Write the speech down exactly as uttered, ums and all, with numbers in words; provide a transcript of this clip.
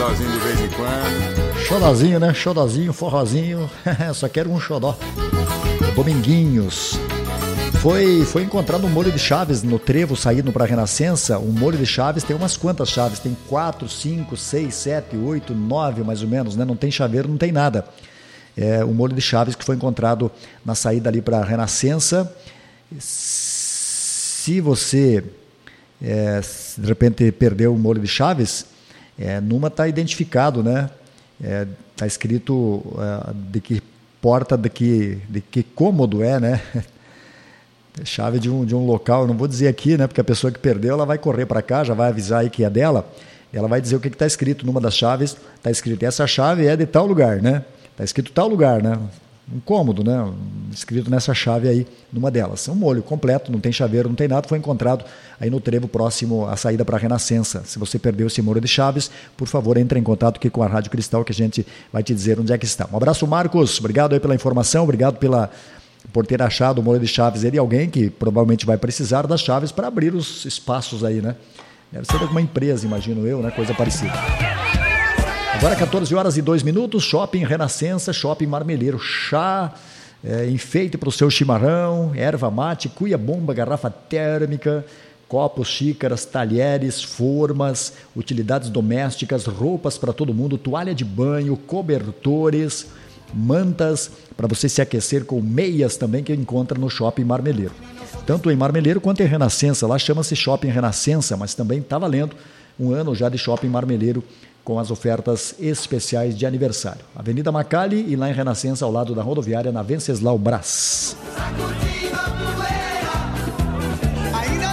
xodózinho de vez em quando. Xodózinho, né? Xodózinho, forrozinho. Só quero um xodó. Dominguinhos. Foi, foi encontrado um molho de chaves no trevo saído para a Renascença. Um molho de chaves tem umas quantas chaves? Tem quatro, cinco, seis, sete, oito, nove mais ou menos, né? Não tem chaveiro, não tem nada. É um molho de chaves que foi encontrado na saída ali para a Renascença. Se você, é, de repente, perdeu o molho de chaves, é, numa está identificado, né? Está é, escrito é, de que porta, de que, de que cômodo é, né? Chave de um, de um local, eu não vou dizer aqui, né? Porque a pessoa que perdeu, ela vai correr para cá, já vai avisar aí que é dela, ela vai dizer o que está escrito numa das chaves. Está escrito, essa chave é de tal lugar, né? Está escrito tal lugar, né? Um cômodo, né? Escrito nessa chave aí, numa delas. Um molho completo, não tem chaveiro, não tem nada, foi encontrado aí no trevo próximo à saída para a Renascença. Se você perdeu esse molho de chaves, por favor, entre em contato aqui com a Rádio Cristal, que a gente vai te dizer onde é que está. Um abraço, Marcos, obrigado aí pela informação, obrigado pela, por ter achado o molho de chaves aí de alguém que provavelmente vai precisar das chaves para abrir os espaços aí, né? Deve ser de alguma empresa, imagino eu, né? Coisa parecida. Agora quatorze horas e dois minutos, Shopping Renascença, Shopping Marmeleiro, chá, é, enfeite para o seu chimarrão, erva mate, cuia bomba, garrafa térmica, copos, xícaras, talheres, formas, utilidades domésticas, roupas para todo mundo, toalha de banho, cobertores, mantas, para você se aquecer com meias também que encontra no Shopping Marmeleiro. Tanto em Marmeleiro quanto em Renascença, lá chama-se Shopping Renascença, mas também está valendo um ano já de Shopping Marmeleiro, com as ofertas especiais de aniversário. Avenida Macali e lá em Renascença, ao lado da rodoviária, na Venceslau Brás.